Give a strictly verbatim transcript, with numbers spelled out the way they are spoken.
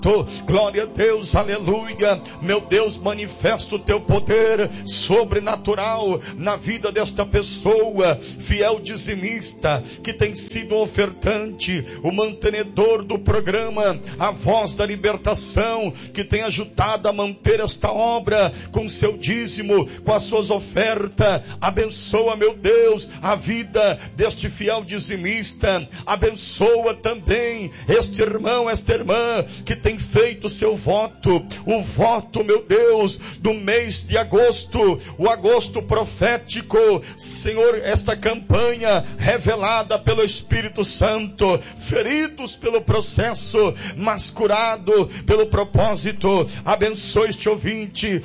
Glória a Deus, aleluia. Meu Deus, manifesta o teu poder sobrenatural na vida desta pessoa, fiel dizimista, que tem sido um ofertante, o mantenedor do programa A Voz da Libertação, que tem ajudado a manter esta obra com seu dízimo, com as suas ofertas. Abençoa, meu Deus, a vida deste fiel dizimista. Abençoa também este irmão, esta irmã, que tem feito o seu voto, o voto, meu Deus, do mês de agosto, o agosto profético. Senhor, esta campanha revelada pelo Espírito Santo, feridos pelo processo, mas curado pelo propósito. Abençoe este ouvinte,